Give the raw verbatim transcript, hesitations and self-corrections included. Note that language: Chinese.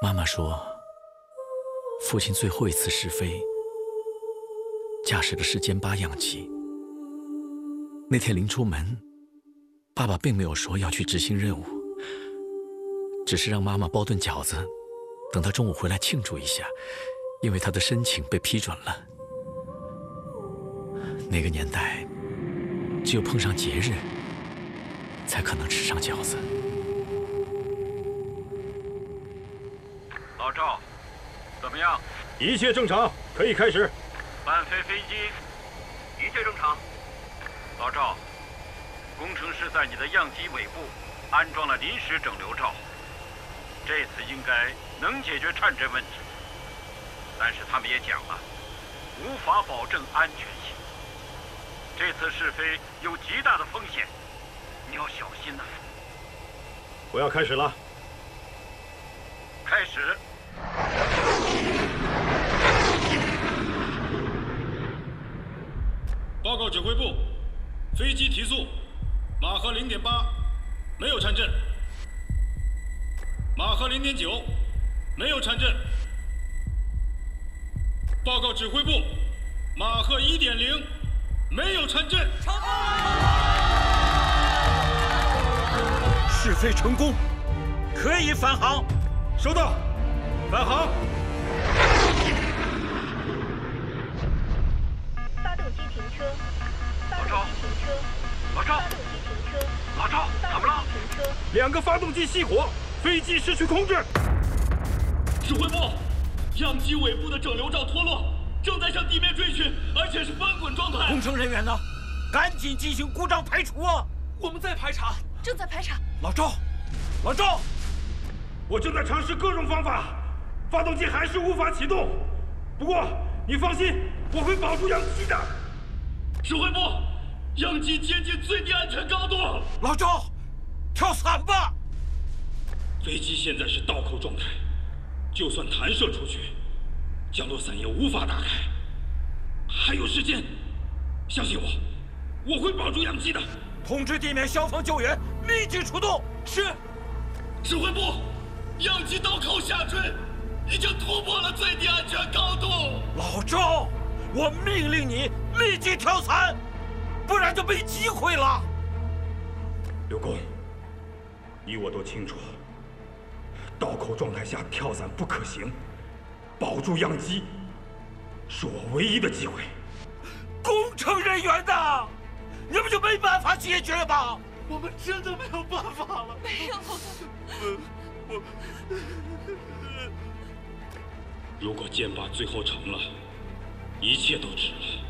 妈妈说，父亲最后一次试飞，驾驶的是歼八样机。那天临出门，爸爸并没有说要去执行任务，只是让妈妈包顿饺子，等他中午回来庆祝一下，因为他的申请被批准了。那个年代，只有碰上节日，才可能吃上饺子。 老赵，怎么样？ 一切正常，可以开始。 伴飞飞机， 一切正常。 老赵，工程师在你的样机尾部安装了临时整流罩，这次应该能解决颤震问题。但是他们也讲了，无法保证安全性。这次试飞有极大的风险，你要小心呐。 我要开始了。 开始。 报告指挥部，飞机提速，马赫零点八，没有颤震。马赫零点九，没有颤震。报告指挥部，马赫一点零，没有颤震。成功！ 试飞成功，可以返航。收到，返航。 发动机停车。 老赵，老赵，老赵，怎么了？ 两个发动机熄火，飞机失去控制。 指挥部，样机尾部的整流罩脱落，正在向地面追寻，而且是翻滚状态。 工程人员呢？赶紧进行故障排除啊！ 我们在排查， 正在排查。 老赵，老赵，我正在尝试各种方法，发动机还是无法启动。不过你放心，我会保住样机的。 指挥部，样机接近最低安全高度。 老赵，跳伞吧！ 飞机现在是倒扣状态，就算弹射出去，降落伞也无法打开。还有时间，相信我，我会保住样机的。 通知地面消防救援，立即出动。 是。指挥部，样机倒扣下坠，已经突破了最低安全高度。 老赵，我命令你立即跳伞，不然就没机会了。刘工，你我都清楚，倒扣状态下跳伞不可行，保住样机是我唯一的机会。工程人员呐，你们就没办法解决吗？ 我们真的没有办法了。 没有。 我，如果剑拔最后成了，一切都值了。